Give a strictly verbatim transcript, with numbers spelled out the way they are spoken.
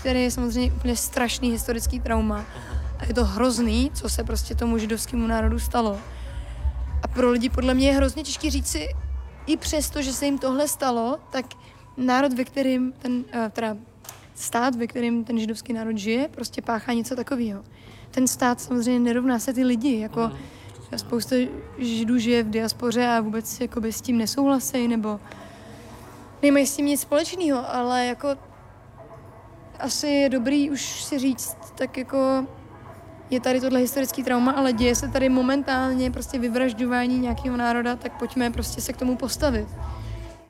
který je samozřejmě úplně strašný historický trauma. A je to hrozný, co se prostě tomu židovskému národu stalo. A pro lidi podle mě je hrozně těžké říct si, i přesto, že se jim tohle stalo, tak národ, ve kterým ten, teda stát, ve kterém ten židovský národ žije, prostě páchá něco takového. Ten stát samozřejmě nerovná se ty lidi, jako spousta židů žije v diaspoře a vůbec jakoby s tím nesouhlasí, nebo nemají s tím nic společného, ale jako asi je dobrý už si říct, tak jako je tady tohle historický trauma, ale děje se tady momentálně prostě vyvražďování nějakého národa, tak pojďme prostě se k tomu postavit.